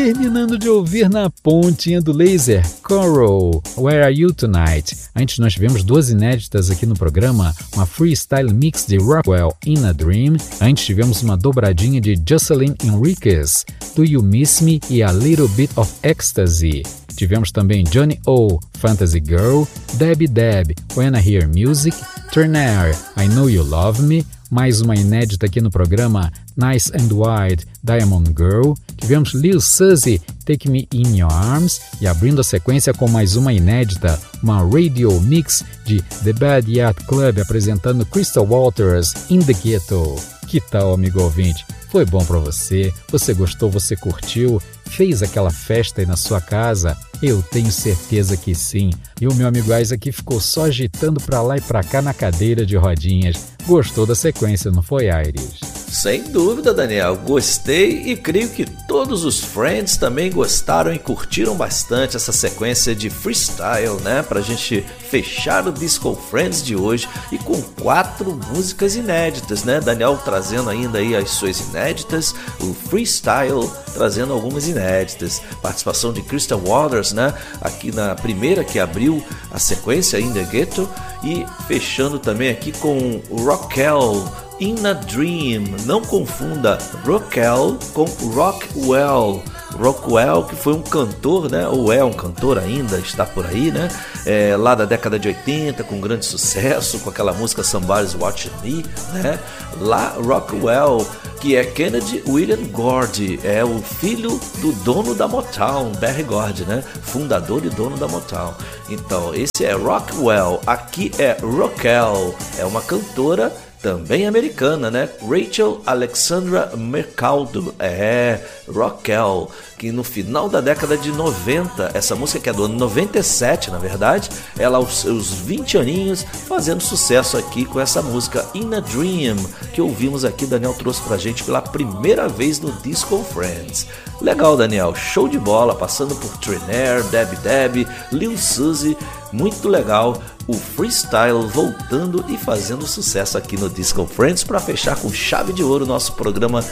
Terminando de ouvir na pontinha do laser, Coral, Where Are You Tonight? Antes nós tivemos duas inéditas aqui no programa, uma freestyle mix de Rockwell, In a Dream. Antes tivemos uma dobradinha de Jocelyn Enriquez, Do You Miss Me e A Little Bit of Ecstasy. Tivemos também Johnny O, Fantasy Girl, Debbie Deb, When I Hear Music, Turner, I Know You Love Me, mais uma inédita aqui no programa, Nice and Wide, Diamond Girl. Tivemos Lil Suzy, Take Me In Your Arms, e abrindo a sequência com mais uma inédita, uma radio mix de The Bad Yacht Club apresentando Crystal Waters, In The Ghetto. Que tal, amigo ouvinte? Foi bom pra você? Você gostou? Você curtiu? Fez aquela festa aí na sua casa? Eu tenho certeza que sim. E o meu amigo Isaac ficou só agitando pra lá e pra cá na cadeira de rodinhas. Gostou da sequência, não foi, Aires? Sem dúvida, Daniel. Gostei e creio que todos os Friends também gostaram e curtiram bastante essa sequência de freestyle, né? Pra gente fechar o Disco Friends de hoje e com 4 músicas inéditas, né? Daniel trazendo ainda aí as suas inéditas, o freestyle trazendo algumas inéditas. Participação de Crystal Waters, né? Aqui na primeira que abriu a sequência, In The Ghetto, e fechando também aqui com Rockwell, In a Dream. Não confunda Rockwell com Rockwell. Rockwell, que foi um cantor, né? Ou é um cantor ainda, está por aí, né? Lá da década de 80, com grande sucesso, com aquela música Somebody's Watching Me, né? Lá, Rockwell, que é Kennedy William Gordy, é o filho do dono da Motown, Berry Gordy, né? Fundador e dono da Motown. Então, esse é Rockwell, aqui é Rockwell, é uma cantora também americana, né? Rachel Alexandra Mercado, Rockwell, que no final da década de 90, essa música que é do ano 97, na verdade, ela aos seus 20 aninhos, fazendo sucesso aqui com essa música In a Dream, que ouvimos aqui, Daniel trouxe pra gente pela primeira vez no Disco Friends. Legal, Daniel, show de bola, passando por Trinaire, Debbie Deb, Lil Suzy, muito legal, o freestyle voltando e fazendo sucesso aqui no Disco Friends para fechar com chave de ouro o nosso programa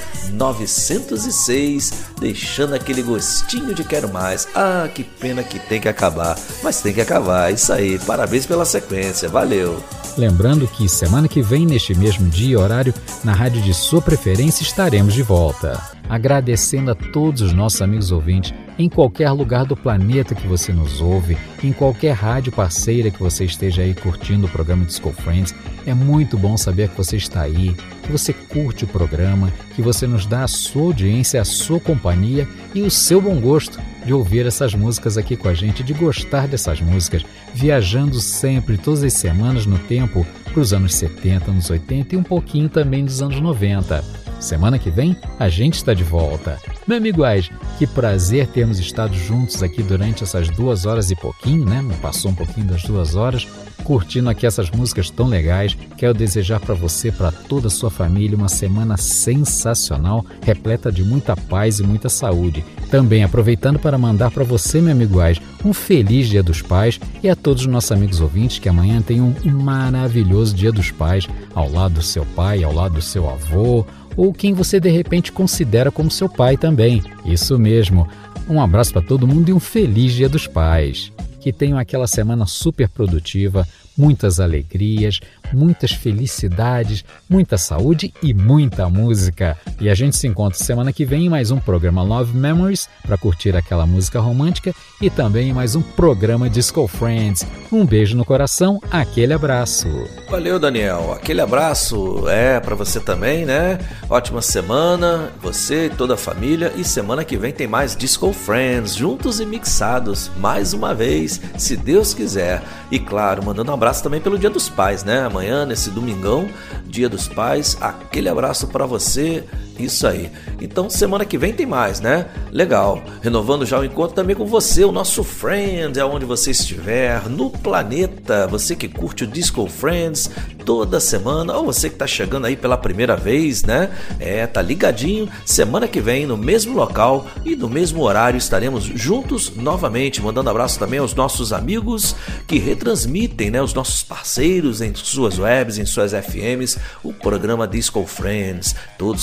906, deixando aquele gostinho de quero mais. Ah, que pena que tem que acabar, mas tem que acabar, isso aí, parabéns pela sequência, valeu! Lembrando que semana que vem, neste mesmo dia e horário, na rádio de sua preferência, estaremos de volta. Agradecendo a todos os nossos amigos ouvintes, em qualquer lugar do planeta que você nos ouve, em qualquer rádio parceira que você esteja aí curtindo o programa Disco Friends. É muito bom saber que você está aí, que você curte o programa, que você nos dá a sua audiência, a sua companhia e o seu bom gosto de ouvir essas músicas aqui com a gente, de gostar dessas músicas, viajando sempre, todas as semanas no tempo, para os anos 70, anos 80 e um pouquinho também dos anos 90. Semana que vem, a gente está de volta. Meu amigo Ais, que prazer termos estado juntos aqui durante essas 2 horas e pouquinho, né? Passou um pouquinho das 2 horas, curtindo aqui essas músicas tão legais. Quero desejar para você, para toda a sua família, uma semana sensacional, repleta de muita paz e muita saúde. Também aproveitando para mandar para você, meu amigo Ais, um feliz Dia dos Pais e a todos os nossos amigos ouvintes que amanhã tenham um maravilhoso Dia dos Pais ao lado do seu pai, ao lado do seu avô, ou quem você de repente considera como seu pai também. Isso mesmo. Um abraço para todo mundo e um feliz Dia dos Pais. Que tenham aquela semana super produtiva, muitas alegrias, muitas felicidades, muita saúde e muita música. E a gente se encontra semana que vem em mais um programa Love Memories para curtir aquela música romântica e também em mais um programa Disco Friends. Um beijo no coração, aquele abraço. Valeu, Daniel. Aquele abraço para você também, né? Ótima semana, você e toda a família. E semana que vem tem mais Disco Friends, juntos e mixados, mais uma vez, se Deus quiser. E claro, mandando um abraço também pelo Dia dos Pais, né? Amanhã, nesse domingão, Dia dos Pais, aquele abraço para você. Isso aí. Então, semana que vem tem mais, né? Legal. Renovando já o encontro também com você, o nosso Friend, aonde você estiver, no planeta. Você que curte o Disco Friends toda semana, ou você que tá chegando aí pela primeira vez, né? Tá ligadinho. Semana que vem, no mesmo local e no mesmo horário, estaremos juntos novamente. Mandando abraço também aos nossos amigos que retransmitem, né? Os nossos parceiros em suas webs, em suas FMs, o programa Disco Friends. Todos que nos ouvem,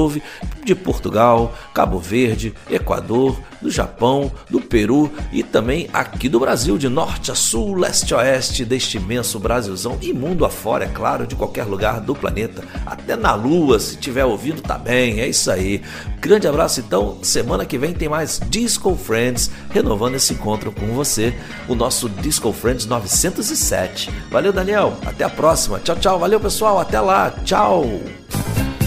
ouve de Portugal, Cabo Verde, Equador, do Japão, do Peru e também aqui do Brasil, de norte a sul, leste a oeste, deste imenso Brasilzão e mundo afora, é claro, de qualquer lugar do planeta, até na Lua, se tiver ouvindo tá bem, é isso aí. Grande abraço então, semana que vem tem mais Disco Friends, renovando esse encontro com você, o nosso Disco Friends 907. Valeu, Daniel, até a próxima, tchau, tchau, valeu pessoal, até lá, tchau!